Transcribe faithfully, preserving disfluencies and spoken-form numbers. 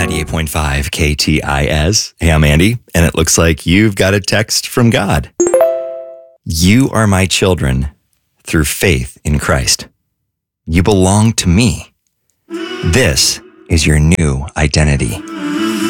ninety-eight point five K T I S. Hey, I'm Andy, and it looks like you've got a text from God. You are my children through faith in Christ. You belong to me. This is your new identity.